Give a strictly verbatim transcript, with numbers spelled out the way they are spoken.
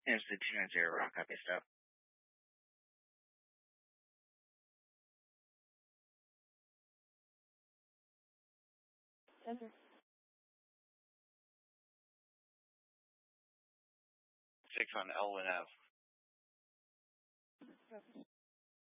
Here's the two nine zero rock copy stuff. Center. Six on Elwyn Ave. Copy.